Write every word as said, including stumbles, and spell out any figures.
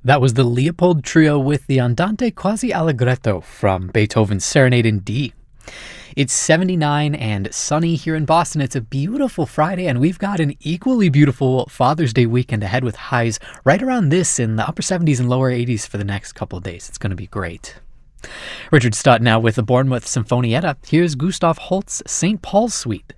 That was the Leopold Trio with the Andante quasi allegretto from Beethoven's Serenade in D. It's seventy-nine and sunny here in Boston. It's a beautiful Friday, and we've got an equally beautiful Father's Day weekend ahead with highs right around this in the upper seventies and lower eighties for the next couple of days. It's going to be great. Richard Stott now with the Bournemouth Sinfonietta. Here's Gustav Holst's Saint Paul's Suite.